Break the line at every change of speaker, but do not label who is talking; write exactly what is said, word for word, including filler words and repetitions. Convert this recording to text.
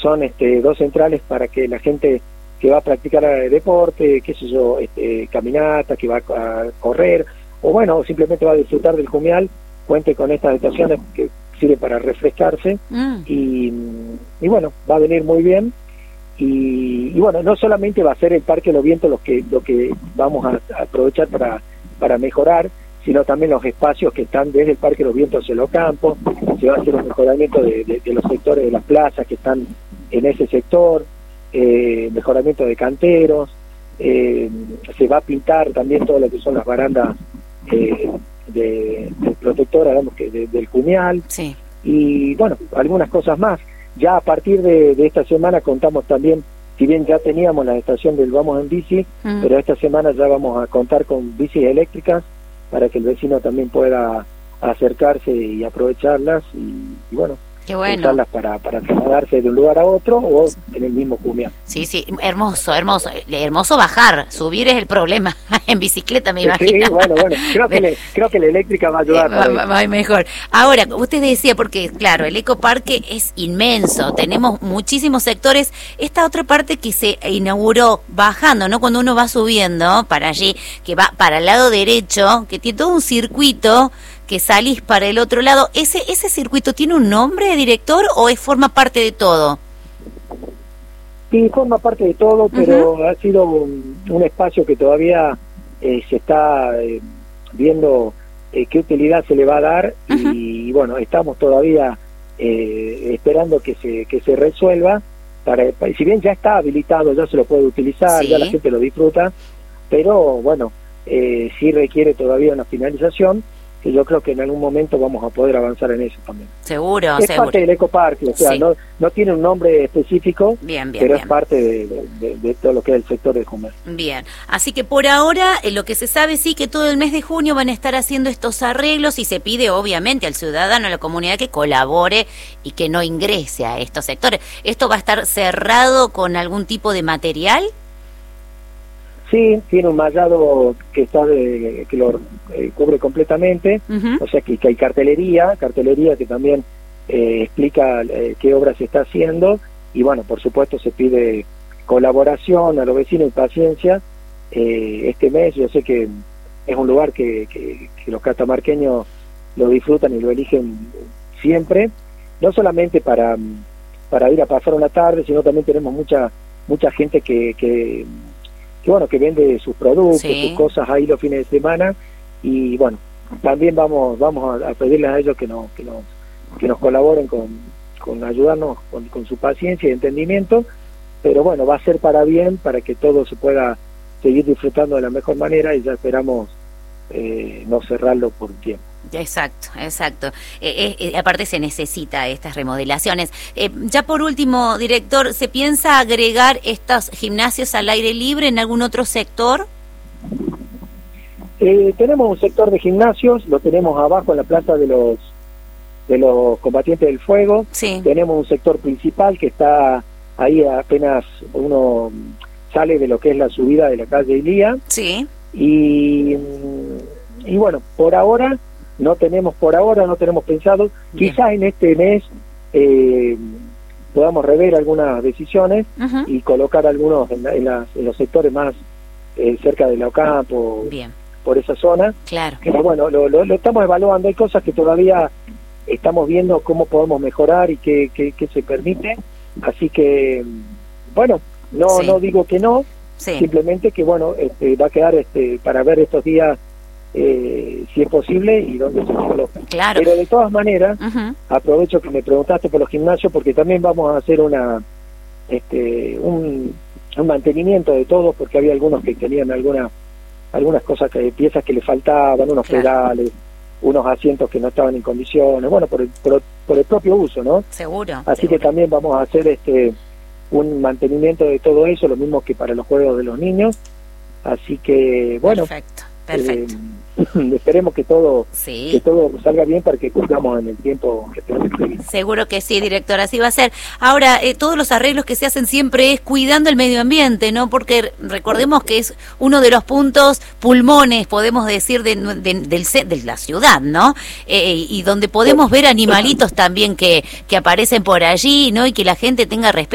son este, dos centrales para que la gente que va a practicar deporte, qué sé yo, este, caminata, que va a correr, o bueno, simplemente va a disfrutar del Jumial, cuente con estas estaciones que sirve para refrescarse, mm. y, y bueno, va a venir muy bien. Y, y bueno, no solamente va a ser el Parque Los Vientos lo que lo que vamos a, a aprovechar para para mejorar, sino también los espacios que están desde el Parque Los Vientos hacia los campos. Se va a hacer un mejoramiento de, de, de los sectores de las plazas que están en ese sector, eh, mejoramiento de canteros, eh, se va a pintar también todo lo que son las barandas eh, de, de protectora, digamos, que de, del Jumial,
sí.
Y bueno, algunas cosas más. Ya a partir de, de esta semana contamos también, si bien ya teníamos la estación del Vamos en Bici, mm. pero esta semana ya vamos a contar con bicis eléctricas para que el vecino también pueda acercarse y aprovecharlas y, y bueno,
Qué bueno.
usarlas para, para trasladarse de un lugar a otro o en el mismo Jumial.
Sí, sí, hermoso, hermoso, hermoso bajar, subir es el problema, en bicicleta me imagino.
Sí, bueno, bueno, creo que, le, creo que la eléctrica va a ayudar.
Eh, va, va mejor. Ahora, usted decía, porque claro, el ecoparque es inmenso, tenemos muchísimos sectores, esta otra parte que se inauguró bajando, ¿no? Cuando uno va subiendo para allí, que va para el lado derecho, que tiene todo un circuito, que salís para el otro lado, ¿ese ese circuito tiene un nombre, director, o es forma parte de todo?
Sí, forma parte de todo, pero uh-huh. ha sido un, un espacio que todavía eh, se está eh, viendo eh, qué utilidad se le va a dar, uh-huh. y, y bueno, estamos todavía eh, esperando que se que se resuelva, para, para si bien ya está habilitado, ya se lo puede utilizar, sí. ya la gente lo disfruta, pero bueno, eh, sí requiere todavía una finalización, que yo creo que en algún momento vamos a poder avanzar en eso también.
Seguro,
es
seguro.
parte del ecoparque, o sea,
sí.
no no tiene un nombre específico,
bien, bien,
pero
bien.
es parte de, de, de, de todo lo que es el sector del comercio.
Bien, así que por ahora, eh, lo que se sabe sí que todo el mes de junio van a estar haciendo estos arreglos y se pide obviamente al ciudadano, a la comunidad que colabore y que no ingrese a estos sectores. ¿Esto va a estar cerrado con algún tipo de material?
Sí, tiene un mallado que está de, que lo eh, cubre completamente, uh-huh. o sea que, que hay cartelería, cartelería que también eh, explica eh, qué obra se está haciendo, y bueno, por supuesto se pide colaboración a los vecinos y paciencia. Eh, este mes yo sé que es un lugar que, que, que los catamarqueños lo disfrutan y lo eligen siempre, no solamente para, para ir a pasar una tarde, sino también tenemos mucha mucha gente que... que que bueno, que vende sus productos,
sí.
sus cosas ahí los fines de semana, y bueno, también vamos vamos a, a pedirles a ellos que nos que nos que nos colaboren con, con ayudarnos con, con su paciencia y entendimiento, pero bueno, va a ser para bien, para que todo se pueda seguir disfrutando de la mejor manera, y ya esperamos eh, no cerrarlo por un tiempo.
Exacto, exacto. Eh, eh, aparte se necesita estas remodelaciones. Eh, ya por último, director, ¿se piensa agregar estos gimnasios al aire libre en algún otro sector?
Eh, tenemos un sector de gimnasios, lo tenemos abajo en la plaza de los de los combatientes del fuego.
Sí. Tenemos
un sector principal que está ahí apenas uno sale de lo que es la subida de la calle Ilía.
Sí.
Y, y bueno, por ahora no tenemos por ahora no tenemos pensado. Bien. Quizás en este mes eh, podamos rever algunas decisiones, uh-huh. y colocar algunos en, la, en, las, en los sectores más eh, cerca de la Ocampo,
bien.
Por esa zona.
Claro.
Pero bueno, lo, lo, lo estamos evaluando. Hay cosas que todavía estamos viendo cómo podemos mejorar y qué, qué, qué se permite. Así que, bueno, no sí. no digo que no, sí. simplemente que bueno, este, va a quedar este, para ver estos días Eh, si es posible y dónde se coloca.
Claro.
Pero de todas maneras,
uh-huh.
aprovecho que me preguntaste por los gimnasios, porque también vamos a hacer una este un, un mantenimiento de todos, porque había algunos que tenían alguna, algunas cosas, que piezas que le faltaban, unos claro. pedales, unos asientos que no estaban en condiciones, bueno, por el, por, por el propio uso, ¿no?
Seguro.
Así
seguro.
que también vamos a hacer este un mantenimiento de todo eso, lo mismo que para los juegos de los niños. Así que, bueno.
Perfecto. Perfecto.
Eh, esperemos que todo
sí.
que todo salga bien para que cumplamos en el tiempo que tenemos que.
Seguro que sí, director, así va a ser. Ahora, eh, todos los arreglos que se hacen siempre es cuidando el medio ambiente, ¿no? Porque recordemos que es uno de los puntos pulmones, podemos decir, de, de, del, de la ciudad, ¿no? Eh, y donde podemos ver animalitos también que, que aparecen por allí, ¿no? Y que la gente tenga respeto.